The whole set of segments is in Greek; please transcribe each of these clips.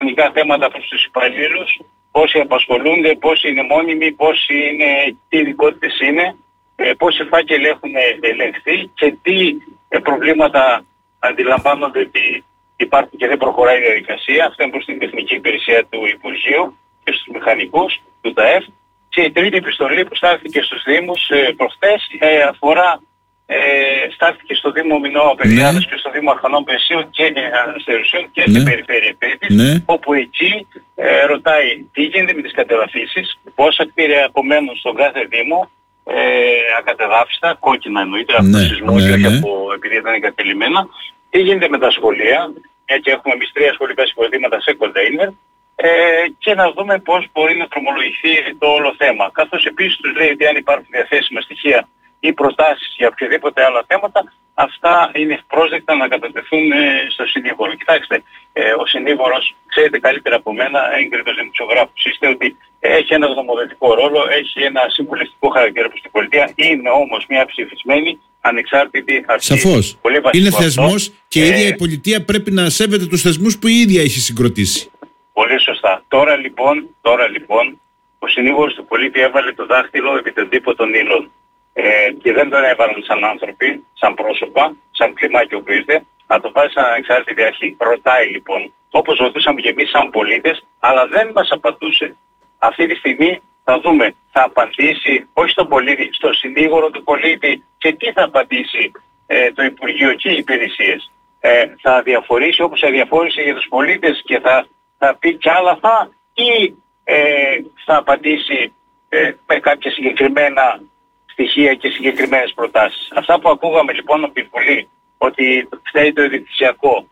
κοινωνικά θέματα προς τους υπαλλήλους, πόσοι απασχολούνται, πόσοι είναι μόνιμοι, πόσοι είναι, τι ειδικότητες είναι, πόσοι φάκελοι έχουν ελεγχθεί και τι προβλήματα αντιλαμβάνονται ότι υπάρχουν και δεν προχωράει η διαδικασία. Αυτό είναι προς την Τεχνική Υπηρεσία του Υπουργείου και στους μηχανικούς του ΤΑΕΦ. Και η τρίτη επιστολή που στάθηκε στους Δήμους προχτές αφορά, στάθηκε στο Δήμο Μινώα Παιδιάδας και στο Δήμο Αρχανών Πεσίων και Αστερουσίων και στην Περιφέρεια Πέτης, όπου εκεί ρωτάει τι γίνεται με τις κατεδαφίσεις, πόσα κτίρια απομένουν στον κάθε Δήμο, ακατεδάφιστα, κόκκινα εννοείται, από το σεισμό και όχι επειδή ήταν εγκατελειμμένα, τι γίνεται με τα σχολεία, και έχουμε εμείς 3 σχολικά συγκροτήματα σε κοντέινερ, και να δούμε πώς μπορεί να δρομολογηθεί το όλο θέμα. Καθώς επίσης τους λέει ότι αν υπάρχουν διαθέσιμα στοιχεία ή προτάσεις για οποιοδήποτε άλλα θέματα, αυτά είναι ευπρόσδεκτα να κατατεθούν στο συνήγορο. Κοιτάξτε, ο συνήγορος, ξέρετε καλύτερα από μένα, έγκριτος δημοσιογράφος είστε, ότι έχει ένα γνωμοδοτικό ρόλο, έχει ένα συμβουλευτικό χαρακτήρα προς την πολιτεία, είναι όμως μια ψηφισμένη ανεξάρτητη αρχή. Σαφώς. Είναι θεσμός και η ίδια η πολιτεία πρέπει να σέβεται τους θεσμούς που η ίδια έχει συγκροτήσει. Πολύ σωστά. Τώρα λοιπόν, ο συνήγορος του πολίτη έβαλε το δάχτυλο επί τον τύπο των ύλων. Και δεν τον έβαλαν σαν άνθρωποι, σαν πρόσωπα, σαν κλιμάκιο που ήρθε, να το βάζει σαν ανεξάρτητη αρχή. Ρωτάει λοιπόν, όπως ρωτούσαμε και εμείς σαν πολίτες, αλλά δεν μας απαντούσε. Αυτή τη στιγμή θα δούμε, θα απαντήσει όχι στον πολίτη, στον συνήγορο του πολίτη, και τι θα απαντήσει το Υπουργείο και οι υπηρεσίες. Θα διαφορήσει όπως αδιαφόρησε για τους πολίτες και θα πει κι άλλα ή θα απαντήσει με κάποια συγκεκριμένα στοιχεία και συγκεκριμένες προτάσεις. Αυτά που ακούγαμε λοιπόν από την Βουλή, ότι φταίει το ιδιοκτησιακό,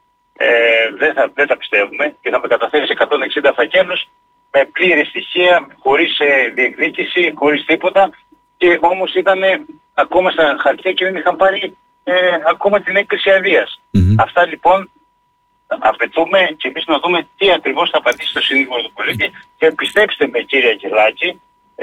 δεν τα πιστεύουμε και θα με καταθέσει 160 φακέλους με πλήρη στοιχεία, χωρίς διεκδίκηση, χωρίς τίποτα, και όμως ήταν ακόμα στα χαρτιά και δεν είχαν πάρει ακόμα την έκκληση αδείας. Αυτά λοιπόν απαιτούμε και εμείς να δούμε τι ακριβώς θα απαντήσει το συνήγορο του πολίτη, και πιστέψτε με κύριε Αγγελάκη,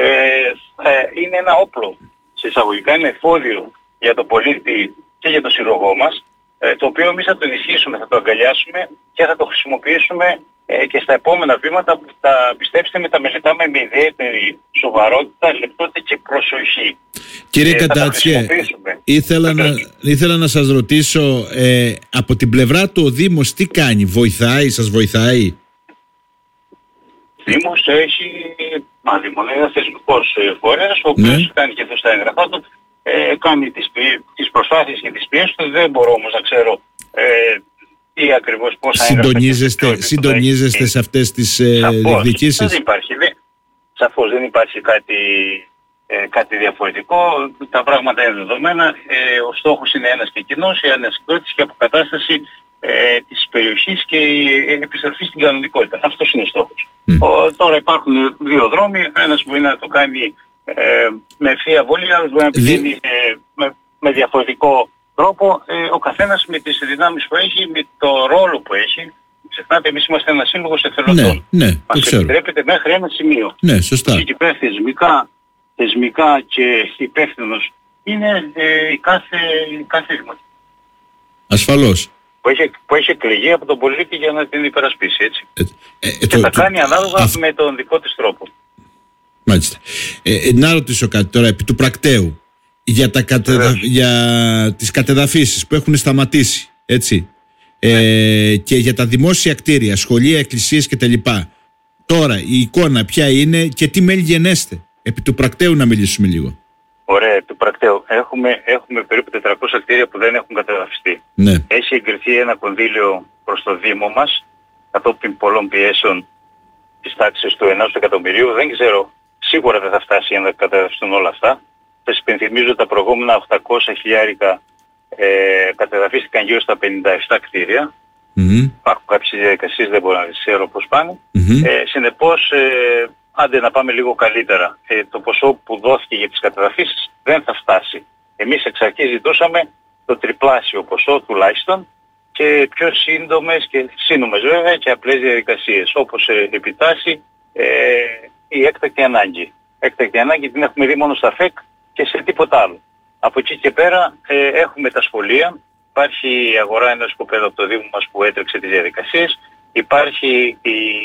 είναι ένα όπλο, σε εισαγωγικά είναι εφόδιο για τον πολίτη και για τον σύλλογό μας, το οποίο εμείς θα το ενισχύσουμε, θα το αγκαλιάσουμε και θα το χρησιμοποιήσουμε και στα επόμενα βήματα που πιστέψτε με, τα μελετάμε με ιδιαίτερη σοβαρότητα, λεπτότητα και προσοχή. Κύριε Κατάτσιε, ήθελα να σας ρωτήσω, από την πλευρά του ο Δήμος τι κάνει, σας βοηθάει? Δήμος έχει, είναι ένας θεσμικός φορέας, ο οποίος κάνει και αυτό στα έγγραφά του, κάνει τις προσπάθειες και τις πιέσεις του. Δεν μπορώ όμως να ξέρω τι ακριβώς, πόσα συντονίζεστε σε αυτές τις διεκδικήσεις? Σαφώς δεν υπάρχει κάτι διαφορετικό. Τα πράγματα είναι δεδομένα. Ο στόχος είναι ένας και κοινός, η ανασυγκρότηση και αποκατάσταση της περιοχής και η επιστροφή στην κανονικότητα. Αυτός είναι ο στόχος. Τώρα υπάρχουν 2 δρόμοι. Ένας μπορεί να το κάνει με ευθεία βολή, άλλος μπορεί να πηγαίνει με διαφορετικό τρόπο. Ο καθένας με τις δυνάμεις που έχει, με το ρόλο που έχει. Ξεχνάτε, εμείς είμαστε ένας σύλλογος εθελοντών. Μας επιτρέπεται μέχρι ένα σημείο. Ναι, σωστά. Και πέρα θεσμικά και υπεύθυνος είναι κάθε δημοτικό. Ασφαλώς. Που έχει εκλεγεί από τον πολίτη για να την υπερασπίσει, έτσι. Και θα κάνει ανάλογα με τον δικό της τρόπο. Μάλιστα. Να ρωτήσω κάτι τώρα επί του πρακτέου για τις κατεδαφίσεις που έχουν σταματήσει, έτσι, και για τα δημόσια κτίρια, σχολεία, εκκλησίες κτλ. Τώρα η εικόνα ποια είναι και τι μέλη γενέστε? Επί του πρακτέου να μιλήσουμε λίγο. Ωραία, του πρακτέου. Έχουμε περίπου 400 κτίρια που δεν έχουν κατεδαφιστεί. Ναι. Έχει εγκριθεί ένα κονδύλιο προς το Δήμο μας, κατόπιν πολλών πιέσεων της τάξης του 1 εκατομμυρίου. Δεν ξέρω, σίγουρα δεν θα φτάσει για να κατεδαφιστούν όλα αυτά. Σας υπενθυμίζω τα προηγούμενα 800 χιλιάρικα κατεδαφίστηκαν γύρω στα 57 κτίρια. Υπάρχουν κάποιες διαδικασίες, δεν μπορώ να ξέρω πώς πάνε. Συνεπώς, άντε να πάμε λίγο καλύτερα. Το ποσό που δόθηκε για τις κατεδαφίσεις δεν θα φτάσει. Εμείς εξ αρχής ζητούσαμε το τριπλάσιο ποσό τουλάχιστον και πιο σύντομες βέβαια και απλές διαδικασίες, όπως επιτάσσει η έκτακτη ανάγκη. Έκτακτη ανάγκη την έχουμε δει μόνο στα ΦΕΚ και σε τίποτα άλλο. Από εκεί και πέρα έχουμε τα σχολεία. Υπάρχει η αγορά ενός οικοπαίδου από το Δήμο μας που έτρεξε τις διαδικασίες. υπάρχει η